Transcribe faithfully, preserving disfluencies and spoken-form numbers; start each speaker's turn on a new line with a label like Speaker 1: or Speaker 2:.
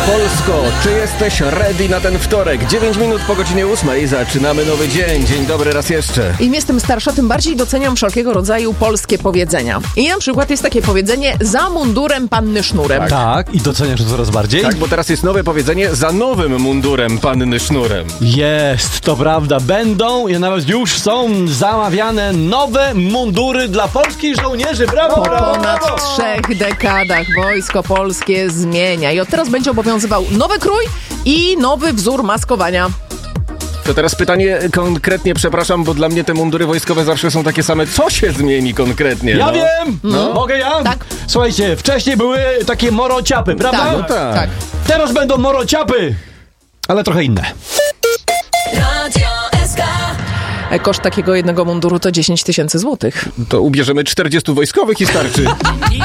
Speaker 1: Polsko, czy jesteś ready na ten wtorek? dziewięć minut po godzinie ósmej zaczynamy nowy dzień. Dzień dobry raz jeszcze.
Speaker 2: Im jestem starsza, tym bardziej doceniam wszelkiego rodzaju polskie powiedzenia. I na przykład jest takie powiedzenie: za mundurem panny sznurem.
Speaker 3: Tak, tak. I doceniasz to coraz bardziej?
Speaker 1: Tak, bo teraz jest nowe powiedzenie: za nowym mundurem panny sznurem.
Speaker 3: Jest, to prawda. Będą i nawet już są zamawiane nowe mundury dla polskich żołnierzy. Brawo,
Speaker 2: Po
Speaker 3: brawo,
Speaker 2: ponad
Speaker 3: brawo.
Speaker 2: trzech dekadach Wojsko Polskie zmienia i od teraz będzie obowiązywał nowy krój i nowy wzór maskowania.
Speaker 1: To teraz pytanie konkretnie, przepraszam, bo dla mnie te mundury wojskowe zawsze są takie same. Co się zmieni konkretnie?
Speaker 3: Ja
Speaker 1: no?
Speaker 3: wiem!
Speaker 1: No.
Speaker 3: Mogę ja?
Speaker 2: Tak.
Speaker 3: Słuchajcie, wcześniej były takie morociapy, prawda?
Speaker 2: Tak.
Speaker 1: No tak.
Speaker 2: Tak.
Speaker 3: Teraz będą morociapy, ale trochę inne.
Speaker 2: Koszt takiego jednego munduru to dziesięć tysięcy złotych.
Speaker 1: To ubierzemy czterdziestu wojskowych i starczy.